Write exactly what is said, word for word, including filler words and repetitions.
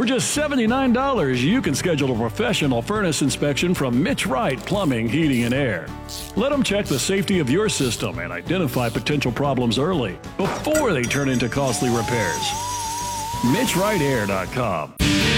For just seventy-nine dollars, you can schedule a professional furnace inspection from Mitch Wright Plumbing, Heating, and Air. Let them check the safety of your system and identify potential problems early, before they turn into costly repairs. Mitch Wright Air dot com.